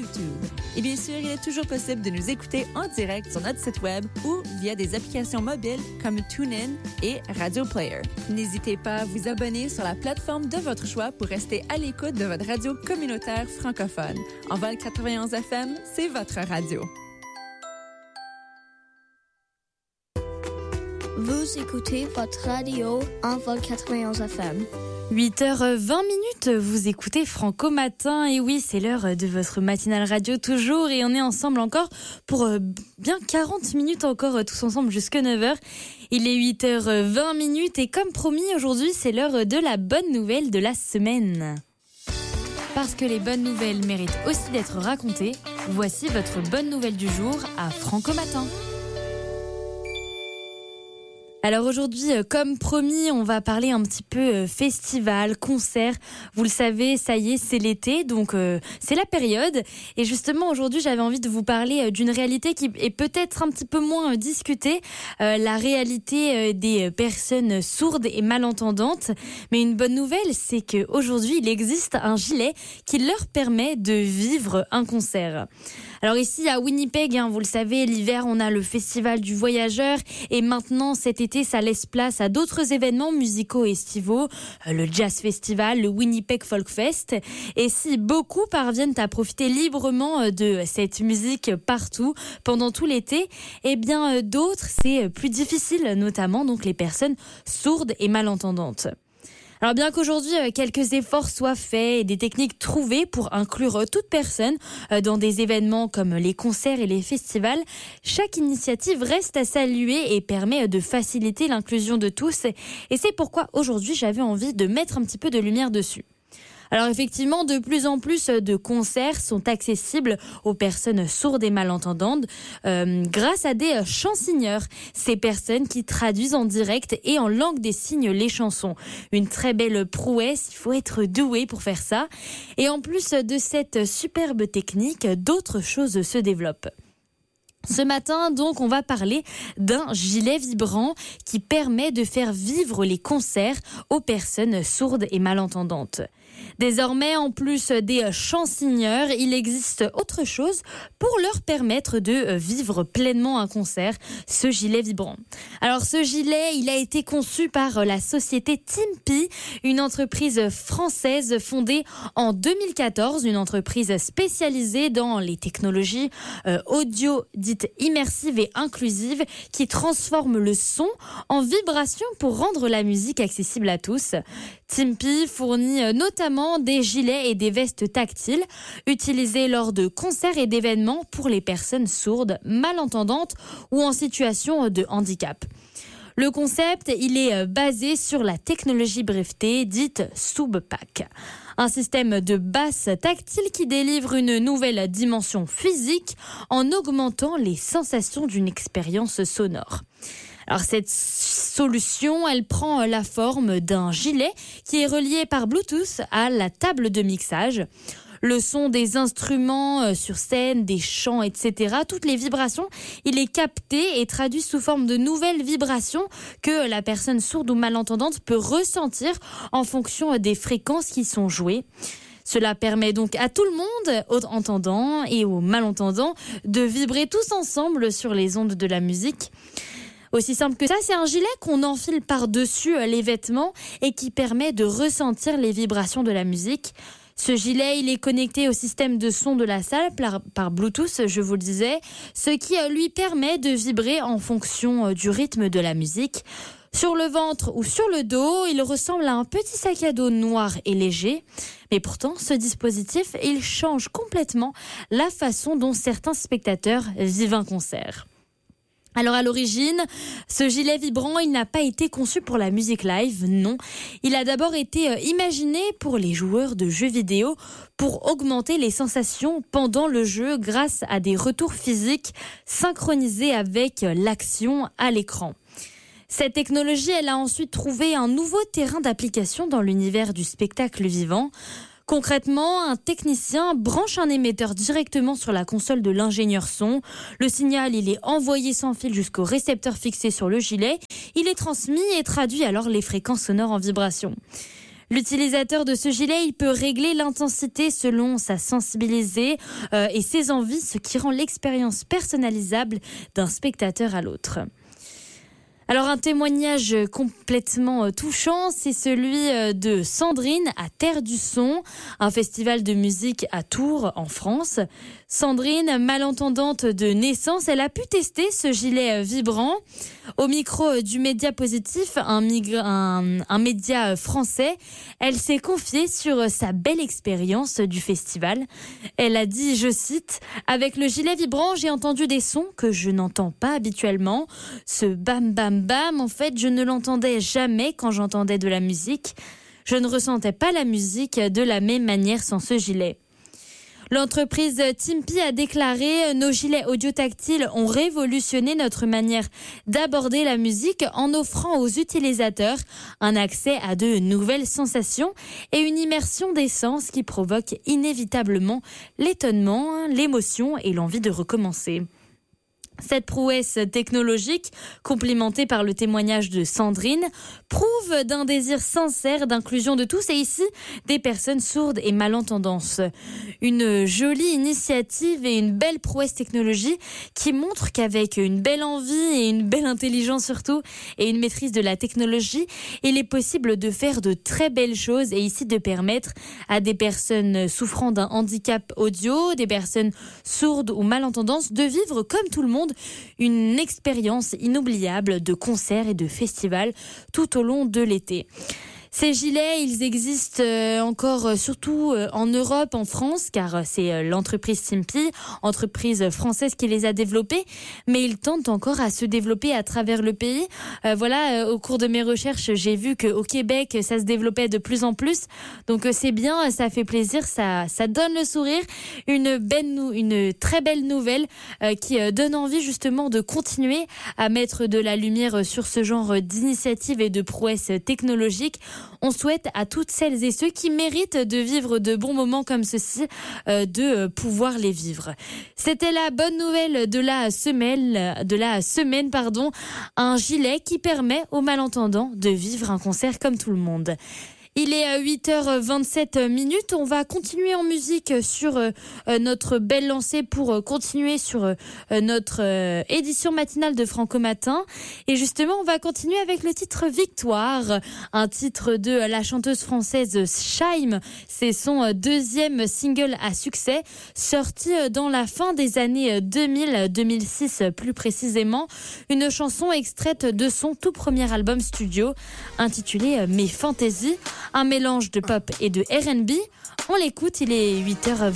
YouTube. Et bien sûr, il est toujours possible de nous écouter en direct sur notre site web ou via des applications mobiles comme TuneIn et Radio Player. N'hésitez pas à vous abonner sur la plateforme de votre choix pour rester à l'écoute de votre radio communautaire francophone. Envol 91 FM, c'est votre radio. Vous écoutez votre radio Envol 91 FM. 8h20, vous écoutez Franco Matin. Et oui, c'est l'heure de votre matinale radio toujours. Et on est ensemble encore pour bien 40 minutes encore tous ensemble jusqu'à 9h. Il est 8h20 et comme promis, aujourd'hui, c'est l'heure de la bonne nouvelle de la semaine. Parce que les bonnes nouvelles méritent aussi d'être racontées, voici votre bonne nouvelle du jour à Franco Matin. Alors aujourd'hui, comme promis, on va parler un petit peu festival, concert. Vous le savez, ça y est, c'est l'été, donc c'est la période. Et justement, aujourd'hui, j'avais envie de vous parler d'une réalité qui est peut-être un petit peu moins discutée, la réalité des personnes sourdes et malentendantes. Mais une bonne nouvelle, c'est qu'aujourd'hui, il existe un gilet qui leur permet de vivre un concert. Alors ici, à Winnipeg, vous le savez, l'hiver, on a le festival du voyageur. Et maintenant, cet été, ça laisse place à d'autres événements musicaux estivaux, le Jazz Festival, le Winnipeg Folk Fest. Et si beaucoup parviennent à profiter librement de cette musique partout, pendant tout l'été, eh bien d'autres, c'est plus difficile, notamment donc les personnes sourdes et malentendantes. Alors bien qu'aujourd'hui, quelques efforts soient faits et des techniques trouvées pour inclure toute personne dans des événements comme les concerts et les festivals, chaque initiative reste à saluer et permet de faciliter l'inclusion de tous. Et c'est pourquoi aujourd'hui, j'avais envie de mettre un petit peu de lumière dessus. Alors effectivement, de plus en plus de concerts sont accessibles aux personnes sourdes et malentendantes grâce à des chansonneurs, ces personnes qui traduisent en direct et en langue des signes les chansons. Une très belle prouesse, il faut être doué pour faire ça. Et en plus de cette superbe technique, d'autres choses se développent. Ce matin, donc, on va parler d'un gilet vibrant qui permet de faire vivre les concerts aux personnes sourdes et malentendantes. Désormais, en plus des chansonneurs, il existe autre chose pour leur permettre de vivre pleinement un concert, ce gilet vibrant. Alors, ce gilet, il a été conçu par la société Timpy, une entreprise française fondée en 2014, une entreprise spécialisée dans les technologies audio dites immersives et inclusives qui transforment le son en vibration pour rendre la musique accessible à tous. Timpy fournit notamment des gilets et des vestes tactiles utilisés lors de concerts et d'événements pour les personnes sourdes, malentendantes ou en situation de handicap. Le concept, il est basé sur la technologie brevetée dite SubPac. Un système de basse tactile qui délivre une nouvelle dimension physique en augmentant les sensations d'une expérience sonore. Alors cette solution, elle prend la forme d'un gilet qui est relié par Bluetooth à la table de mixage. Le son des instruments sur scène, des chants, etc., toutes les vibrations, il est capté et traduit sous forme de nouvelles vibrations que la personne sourde ou malentendante peut ressentir en fonction des fréquences qui sont jouées. Cela permet donc à tout le monde, aux entendants et aux malentendants, de vibrer tous ensemble sur les ondes de la musique. Aussi simple que ça, c'est un gilet qu'on enfile par-dessus les vêtements et qui permet de ressentir les vibrations de la musique. Ce gilet, il est connecté au système de son de la salle par Bluetooth, je vous le disais, ce qui lui permet de vibrer en fonction du rythme de la musique. Sur le ventre ou sur le dos, il ressemble à un petit sac à dos noir et léger. Mais pourtant, ce dispositif, il change complètement la façon dont certains spectateurs vivent un concert. Alors à l'origine, ce gilet vibrant, il n'a pas été conçu pour la musique live, non. Il a d'abord été imaginé pour les joueurs de jeux vidéo pour augmenter les sensations pendant le jeu grâce à des retours physiques synchronisés avec l'action à l'écran. Cette technologie, elle a ensuite trouvé un nouveau terrain d'application dans l'univers du spectacle vivant. Concrètement, un technicien branche un émetteur directement sur la console de l'ingénieur son. Le signal, il est envoyé sans fil jusqu'au récepteur fixé sur le gilet. Il est transmis et traduit alors les fréquences sonores en vibration. L'utilisateur de ce gilet, il peut régler l'intensité selon sa sensibilité et ses envies, ce qui rend l'expérience personnalisable d'un spectateur à l'autre. Alors un témoignage complètement touchant, c'est celui de Sandrine à Terre du Son, un festival de musique à Tours en France. Sandrine, malentendante de naissance, elle a pu tester ce gilet vibrant. Au micro du Média Positif, un média français, elle s'est confiée sur sa belle expérience du festival. Elle a dit, je cite, « Avec le gilet vibrant, j'ai entendu des sons que je n'entends pas habituellement. Ce bam bam bam, en fait, je ne l'entendais jamais quand j'entendais de la musique. Je ne ressentais pas la musique de la même manière sans ce gilet. » L'entreprise Timpy a déclaré « Nos gilets audio-tactiles ont révolutionné notre manière d'aborder la musique en offrant aux utilisateurs un accès à de nouvelles sensations et une immersion des sens qui provoque inévitablement l'étonnement, l'émotion et l'envie de recommencer. » Cette prouesse technologique, complimentée par le témoignage de Sandrine, prouve d'un désir sincère d'inclusion de tous et ici des personnes sourdes et malentendantes. Une jolie initiative et une belle prouesse technologique qui montre qu'avec une belle envie et une belle intelligence surtout et une maîtrise de la technologie, il est possible de faire de très belles choses et ici de permettre à des personnes souffrant d'un handicap audio, des personnes sourdes ou malentendantes de vivre comme tout le monde une expérience inoubliable de concerts et de festivals tout au long de l'été. Ces gilets, ils existent encore surtout en Europe, en France, car c'est l'entreprise Timpy, entreprise française qui les a développés, mais ils tentent encore à se développer à travers le pays. Au cours de mes recherches, j'ai vu qu'au Québec, ça se développait de plus en plus. Donc c'est bien, ça fait plaisir, ça donne le sourire. Une très belle nouvelle qui donne envie justement de continuer à mettre de la lumière sur ce genre d'initiatives et de prouesses technologiques. On souhaite à toutes celles et ceux qui méritent de vivre de bons moments comme ceci, de pouvoir les vivre. C'était la bonne nouvelle de la semaine, un gilet qui permet aux malentendants de vivre un concert comme tout le monde. Il est 8h27. On va continuer en musique sur notre belle lancée pour continuer sur notre édition matinale de Franco Matin. Et justement, on va continuer avec le titre Victoire, un titre de la chanteuse française Shaim. C'est son deuxième single à succès, sorti dans la fin des années 2000-2006 plus précisément. Une chanson extraite de son tout premier album studio, intitulé Mes Fantaisies. Un mélange de pop et de R&B. On l'écoute, il est 8h20.